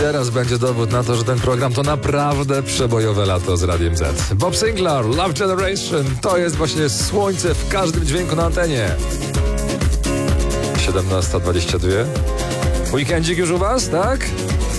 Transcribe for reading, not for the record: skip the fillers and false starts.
Teraz będzie dowód na to, że ten program to naprawdę przebojowe lato z Radiem Z. Bob Sinclair, Love Generation, to jest właśnie słońce w każdym dźwięku na antenie. 17:22. Weekendzik już u was, tak?